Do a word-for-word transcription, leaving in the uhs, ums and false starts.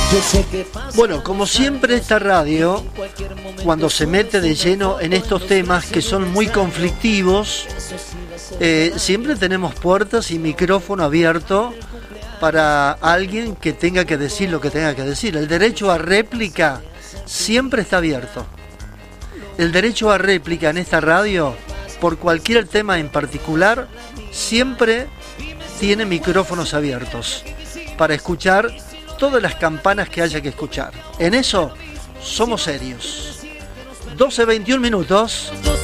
Bueno, como siempre esta radio, cuando se mete de lleno en estos temas que son muy conflictivos, eh, siempre tenemos puertas y micrófono abierto para alguien que tenga que decir lo que tenga que decir. El derecho a réplica siempre está abierto. El derecho a réplica en esta radio, por cualquier tema en particular, siempre tiene micrófonos abiertos para escuchar todas las campanas que haya que escuchar. En eso somos serios. doce veintiún minutos.